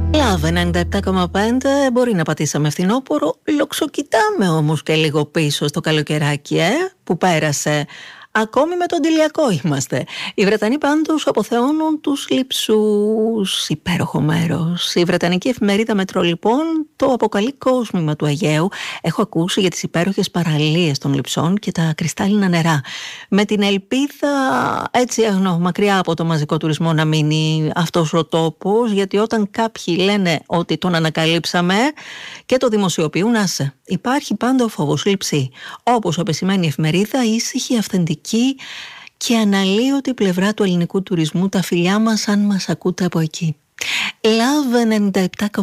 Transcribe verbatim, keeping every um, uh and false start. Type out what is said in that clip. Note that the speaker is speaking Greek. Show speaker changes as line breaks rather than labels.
Λαβ ενενήντα επτά κόμμα πέντε, μπορεί να πατήσαμε φθινόπωρο, λοξοκοιτάμε όμως και λίγο πίσω στο καλοκαιράκι, ε, που πέρασε. Ακόμη με τον Τηλιακό είμαστε. Οι Βρετανοί πάντως αποθεώνουν τους λειψούς. Υπέροχο μέρος. Η Βρετανική εφημερίδα Μετρό λοιπόν το αποκαλεί κόσμημα του Αιγαίου. Έχω ακούσει για τις υπέροχες παραλίες των λειψών και τα κρυστάλλινα νερά. Με την ελπίδα, έτσι αγνώ, μακριά από το μαζικό τουρισμό να μείνει αυτός ο τόπος, γιατί όταν κάποιοι λένε ότι τον ανακαλύψαμε και το δημοσιοποιούν, άσε. Υπάρχει πάντα ο φόβος λειψή. Όπως επισημαίνει η εφημερίδα, ήσυχη, αυθεντική και αναλύωτη πλευρά του ελληνικού τουρισμού. Τα φιλιά μας αν μας ακούτε από εκεί. Λαβ ενενήντα επτά